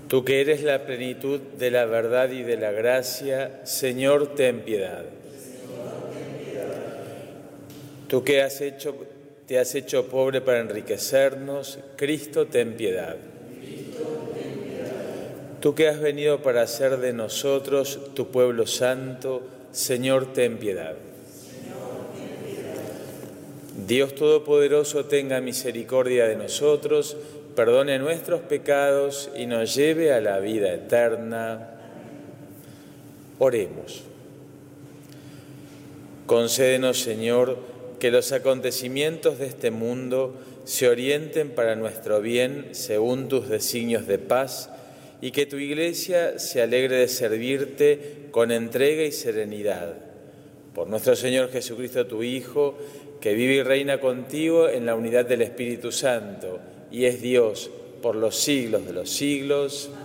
Tú que eres la plenitud de la verdad y de la gracia, Señor, ten piedad. Tú que te has hecho pobre para enriquecernos, Cristo, ten piedad. Tú que has venido para hacer de nosotros tu pueblo santo, Señor, ten piedad. Dios Todopoderoso, tenga misericordia de nosotros, perdone nuestros pecados y nos lleve a la vida eterna. Oremos. Concédenos, Señor, que los acontecimientos de este mundo se orienten para nuestro bien según tus designios de paz y que tu Iglesia se alegre de servirte con entrega y serenidad. Por nuestro Señor Jesucristo, tu Hijo, que vive y reina contigo en la unidad del Espíritu Santo y es Dios por los siglos de los siglos.